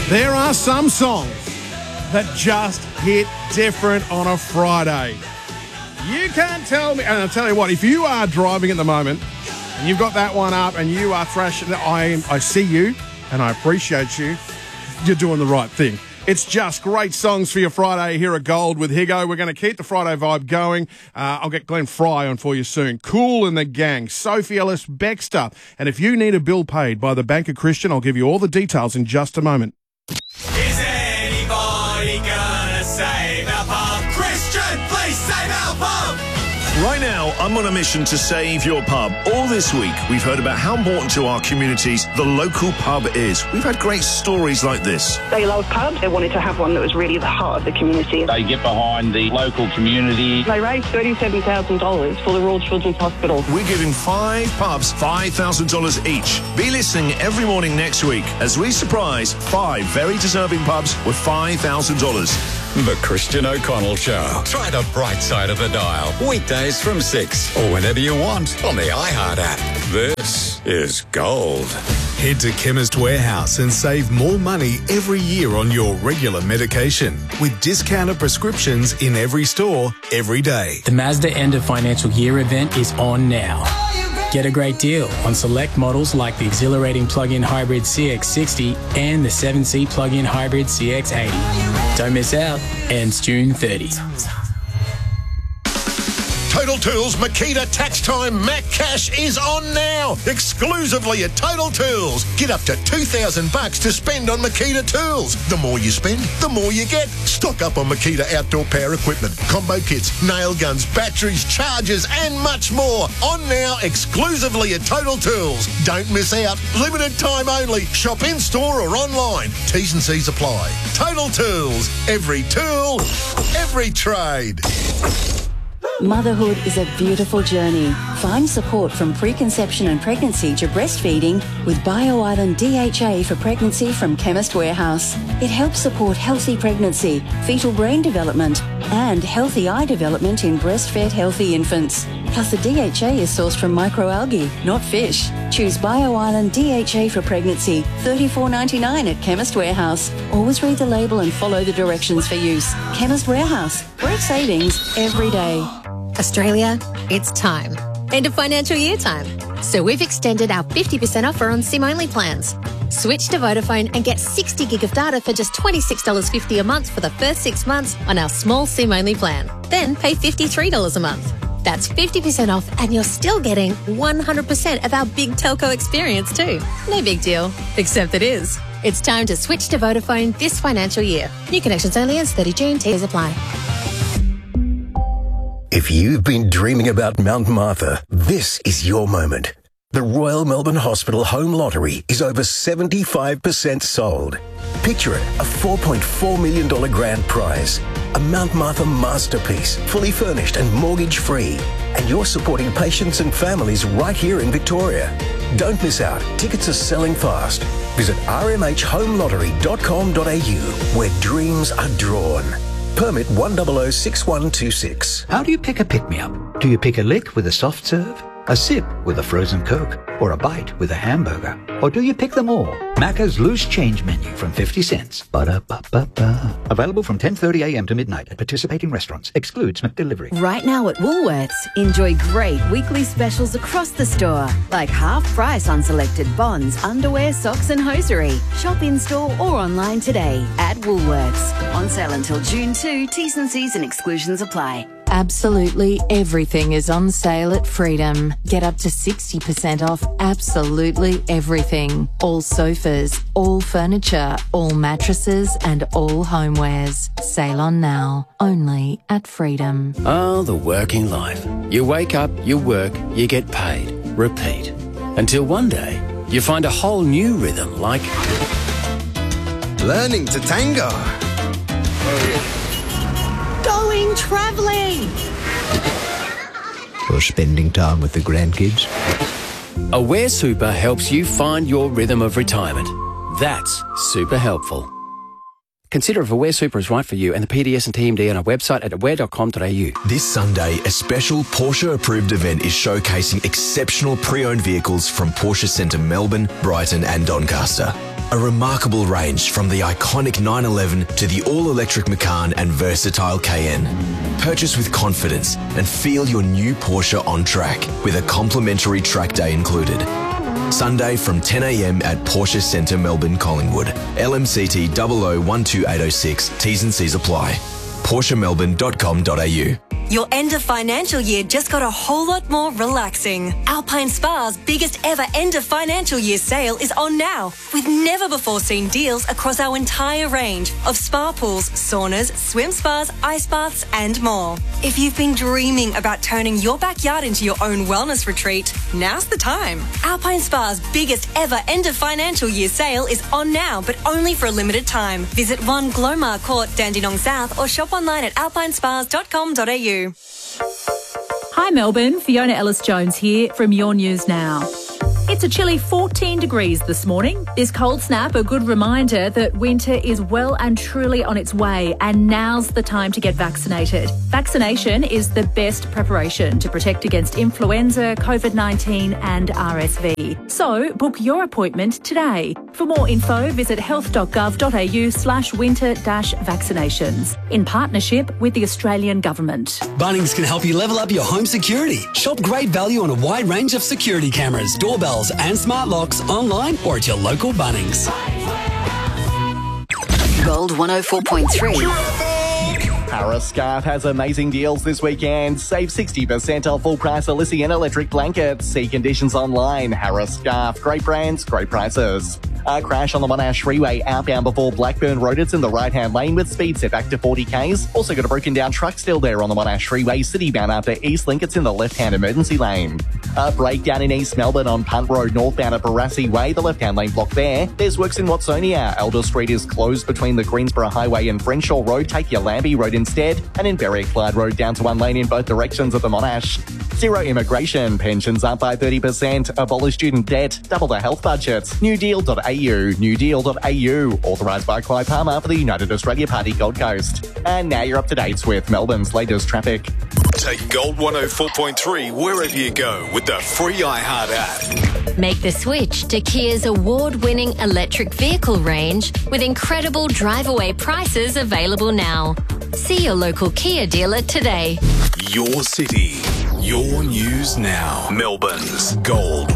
There are some songs that just hit different on a Friday. You can't tell me, and I'll tell you what, if you are driving at the moment and you've got that one up and you are thrashing, I see you and I appreciate you. You're doing the right thing. It's just great songs for your Friday here at Gold with Higo. We're going to keep the Friday vibe going. I'll get Glenn Fry on for you soon. Cool and the Gang, Sophie Ellis Bextor. And if you need a bill paid by the Bank of Christian, I'll give you all the details in just a moment. Is anybody gonna save our pub? Christian, please save our pub! Right now, I'm on a mission to save your pub. All this week, we've heard about how important to our communities the local pub is. We've had great stories like this. They love pubs. They wanted to have one that was really the heart of the community. They get behind the local community. They raised $37,000 for the Royal Children's Hospital. We're giving 5 pubs $5,000 each. Be listening every morning next week as we surprise 5 very deserving pubs with $5,000. The Christian O'Connell Show. Try the bright side of the dial. Weekdays from 6 or whenever you want on the iHeart app. This is Gold. Head to Chemist Warehouse and save more money every year on your regular medication with discounted prescriptions in every store, every day. The Mazda end of financial year event is on now. Get a great deal on select models like the exhilarating plug-in hybrid CX-60 and the 7-seat plug-in hybrid CX-80. Don't miss out. Ends June 30. Total Tools Makita Tax Time Mac Cash is on now, exclusively at Total Tools. Get up to $2,000 to spend on Makita tools. The more you spend, the more you get. Stock up on Makita outdoor power equipment, combo kits, nail guns, batteries, chargers, and much more. On now, exclusively at Total Tools. Don't miss out. Limited time only. Shop in store or online. T's and C's apply. Total Tools. Every tool, every trade. Motherhood is a beautiful journey. Find support from preconception and pregnancy to breastfeeding with BioIsland DHA for pregnancy from Chemist Warehouse. It helps support healthy pregnancy, fetal brain development, and healthy eye development in breastfed healthy infants. Plus, the DHA is sourced from microalgae, not fish. Choose BioIsland DHA for pregnancy, $34.99 at Chemist Warehouse. Always read the label and follow the directions for use. Chemist Warehouse. Great savings every day. Australia, it's time. End of financial year time. So we've extended our 50% offer on SIM-only plans. Switch to Vodafone and get 60 gig of data for just $26.50 a month for the first 6 months on our small SIM-only plan. Then pay $53 a month. That's 50% off and you're still getting 100% of our big telco experience too. No big deal, except it is. It's time to switch to Vodafone this financial year. New connections only ends 30 June. T's apply. If you've been dreaming about Mount Martha, this is your moment. The Royal Melbourne Hospital Home Lottery is over 75% sold. Picture it, a $4.4 million grand prize. A Mount Martha masterpiece, fully furnished and mortgage-free. And you're supporting patients and families right here in Victoria. Don't miss out. Tickets are selling fast. Visit rmhhomelottery.com.au, where dreams are drawn. Permit 1006126. How do you pick a pick-me-up? Do you pick a lick with a soft serve, a sip with a frozen Coke, or a bite with a hamburger? Or do you pick them all? Macca's Loose Change Menu from 50 cents. Ba-da-ba-ba-ba. Available from 10:30 a.m. to midnight at participating restaurants. Excludes McDelivery. Right now at Woolworths, enjoy great weekly specials across the store, like half price on selected bonds, underwear, socks and hosiery. Shop in-store or online today at Woolworths. On sale until June 2, T's and C's and exclusions apply. Absolutely everything is on sale at Freedom. Get up to 60% off absolutely everything. All sofas, all furniture, all mattresses and all homewares. Sale on now, only at Freedom. Oh, the working life. You wake up, you work, you get paid. Repeat. Until one day, you find a whole new rhythm like Learning to tango. Going travelling. Or spending time with the grandkids. Aware Super helps you find your rhythm of retirement. That's super helpful. Consider if Aware Super is right for you and the PDS and TMD on our website at aware.com.au. This Sunday, a special Porsche-approved event is showcasing exceptional pre-owned vehicles from Porsche Centre Melbourne, Brighton and Doncaster. A remarkable range from the iconic 911 to the all-electric Macan and versatile Cayenne. Purchase with confidence and feel your new Porsche on track with a complimentary track day included. Sunday from 10 a.m. at Porsche Centre, Melbourne, Collingwood. LMCT 0012806. T's and C's apply. PorscheMelbourne.com.au. Your end of financial year just got a whole lot more relaxing. Alpine Spa's biggest ever end of financial year sale is on now, with never before seen deals across our entire range of spa pools, saunas, swim spas, ice baths and more. If you've been dreaming about turning your backyard into your own wellness retreat, now's the time. Alpine Spa's biggest ever end of financial year sale is on now, but only for a limited time. Visit 1 Glomar Court, Dandenong South, or shop online at alpinespas.com.au. Hi Melbourne, Fiona Ellis-Jones here from Your News Now. It's a chilly 14 degrees this morning. This cold snap, a good reminder that winter is well and truly on its way, and now's the time to get vaccinated. Vaccination is the best preparation to protect against influenza, COVID-19 and RSV. So book your appointment today. For more info, visit health.gov.au/winter-vaccinations in partnership with the Australian Government. Bunnings can help you level up your home security. Shop great value on a wide range of security cameras, doorbells and smart locks online or at your local Bunnings. Gold 104.3. Harris Scarf has amazing deals this weekend. Save 60% off full price Elysian electric blankets. See conditions online. Harris Scarf. Great brands, great prices. A crash on the Monash Freeway outbound before Blackburn Road. It's in the right-hand lane with speed set back to 40 k's. Also got a broken down truck still there on the Monash Freeway. Citybound after Eastlink. It's in the left-hand emergency lane. A breakdown in East Melbourne on Punt Road northbound at Barassi Way. The left-hand lane blocked there. There's works in Watsonia. Elder Street is closed between the Greensboro Highway and Frenshaw Road. Take your Lambie Road instead. And in Berwick, Clyde Road down to one lane in both directions of the Monash. Zero immigration. Pensions up by 30%. Abolish student debt. Double the health budget. Newdeal.au. Newdeal.au. Authorised by Clive Palmer for the United Australia Party Gold Coast. And now you're up to date with Melbourne's latest traffic. Take Gold 104.3 wherever you go with the free iHeart app. Make the switch to Kia's award-winning electric vehicle range with incredible drive-away prices available now. See your local Kia dealer today. Your city, your news now. Melbourne's Gold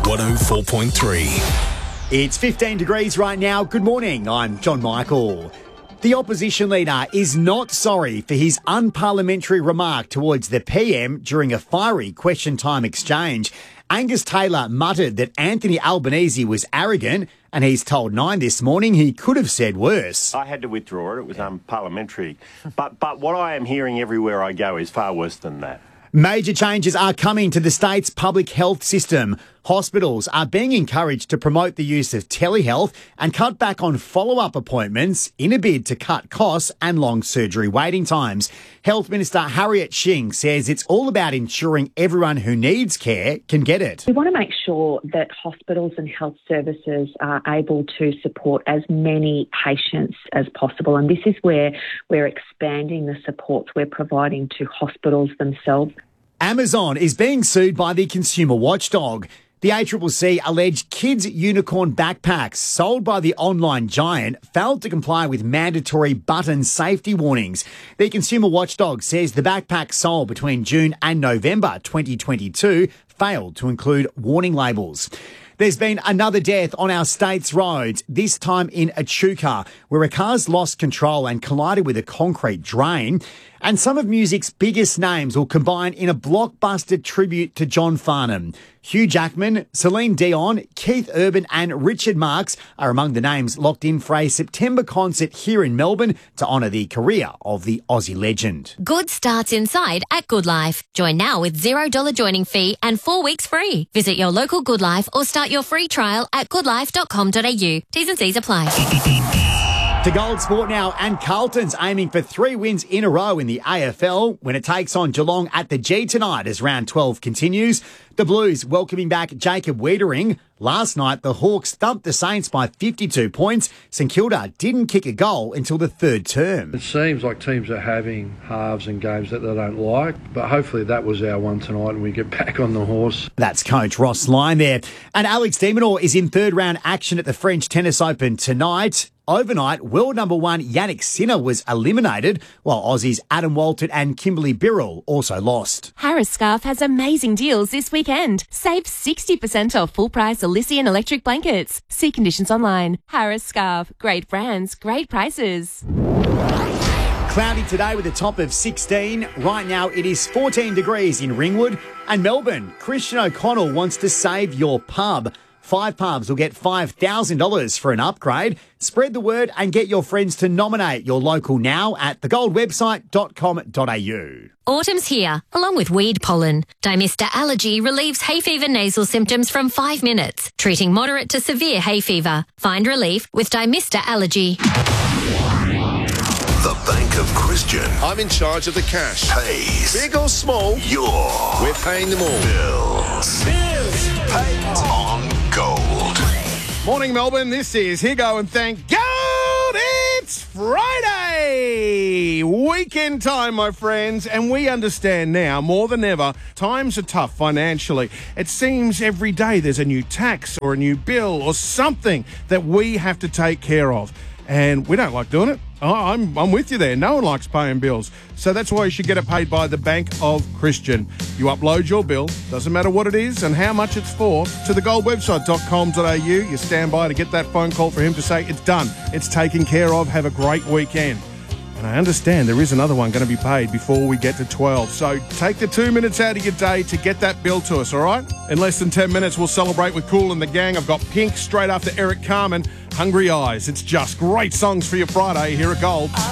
104.3. It's 15 degrees right now. Good morning, I'm John Michael. The opposition leader is not sorry for his unparliamentary remark towards the PM during a fiery question time exchange. Angus Taylor muttered that Anthony Albanese was arrogant, and he's told Nine this morning he could have said worse. I had to withdraw it. It was unparliamentary. But what I am hearing everywhere I go is far worse than that. Major changes are coming to the state's public health system. Hospitals are being encouraged to promote the use of telehealth and cut back on follow-up appointments in a bid to cut costs and long surgery waiting times. Health Minister Harriet Shing says it's all about ensuring everyone who needs care can get it. We want to make sure that hospitals and health services are able to support as many patients as possible, and this is where we're expanding the supports we're providing to hospitals themselves. Amazon is being sued by the consumer watchdog. The ACCC alleged kids' unicorn backpacks sold by the online giant failed to comply with mandatory button safety warnings. The consumer watchdog says the backpacks sold between June and November 2022 failed to include warning labels. There's been another death on our state's roads, this time in Echuca, where a car's lost control and collided with a concrete drain. And some of music's biggest names will combine in a blockbuster tribute to John Farnham. Hugh Jackman, Celine Dion, Keith Urban and Richard Marx are among the names locked in for a September concert here in Melbourne to honour the career of the Aussie legend. Good starts inside at Good Life. Join now with $0 joining fee and 4 weeks free. Visit your local Good Life or start your free trial at goodlife.com.au. T's and C's apply. To Gold Sport now, and Carlton's aiming for 3 wins in a row in the AFL when it takes on Geelong at the G tonight as round 12 continues. The Blues welcoming back Jacob Wiedering. Last night, the Hawks thumped the Saints by 52 points. St Kilda didn't kick a goal until the third term. It seems like teams are having halves and games that they don't like, but hopefully that was our one tonight and we get back on the horse. That's coach Ross Lyon there. And Alex de Minaur is in third round action at the French Tennis Open tonight. Overnight, world number 1 Yannick Sinner was eliminated, while Aussies Adam Walton and Kimberly Birrell also lost. Harris Scarf has amazing deals this weekend. Save 60% off full-price Elysian electric blankets. See conditions online. Harris Scarf. Great brands, great prices. Cloudy today with a top of 16. Right now it is 14 degrees in Ringwood. And Melbourne, Christian O'Connell wants to save your pub. 5 pubs will get $5,000 for an upgrade. Spread the word and get your friends to nominate your local now at thegoldwebsite.com.au. Autumn's here, along with weed pollen. Dimista Allergy relieves hay fever nasal symptoms from 5 minutes, treating moderate to severe hay fever. Find relief with Dimista Allergy. The Bank of Christian. I'm in charge of the cash. Pays. Big or small, we're paying them all. Bills. Paid on gold. Morning, Melbourne. This is Higo and thank God it's Friday. Weekend time, my friends. And we understand now, more than ever, times are tough financially. It seems every day there's a new tax or a new bill or something that we have to take care of. And we don't like doing it. Oh, I'm with you there. No one likes paying bills. So that's why you should get it paid by the Bank of Christian. You upload your bill, doesn't matter what it is and how much it's for, to thegoldwebsite.com.au. You stand by to get that phone call for him to say it's done, it's taken care of, have a great weekend. And I understand there is another one going to be paid before we get to 12. So take the 2 minutes out of your day to get that bill to us, all right? In less than 10 minutes, we'll celebrate with Kool and the Gang. I've got Pink straight after Eric Carmen, Hungry Eyes. It's just great songs for your Friday here at Gold.